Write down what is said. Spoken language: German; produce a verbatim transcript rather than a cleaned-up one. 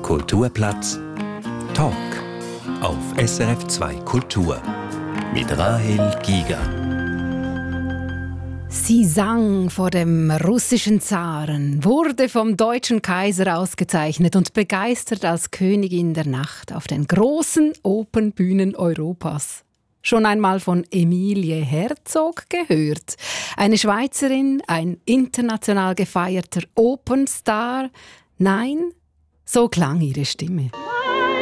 Kulturplatz Talk auf S R F zwei Kultur mit Rahel Giger. Sie sang vor dem russischen Zaren, wurde vom deutschen Kaiser ausgezeichnet und begeistert als Königin der Nacht auf den großen Opernbühnen Europas. Schon einmal von Emilie Herzog gehört. Eine Schweizerin, ein international gefeierter Opernstar. Nein, so klang ihre Stimme.